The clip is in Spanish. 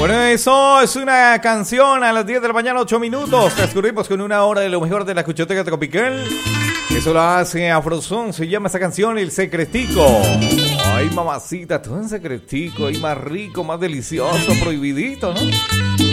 Bueno, eso es una canción a las 10 de la mañana, 8 minutos. Transcurrimos con una hora de lo mejor de la cuchoteca tropical. Eso lo hace Afrozón, se llama esa canción El Secretico. Ay, mamacita, todo en secretico, y más rico, más delicioso, prohibidito, ¿no?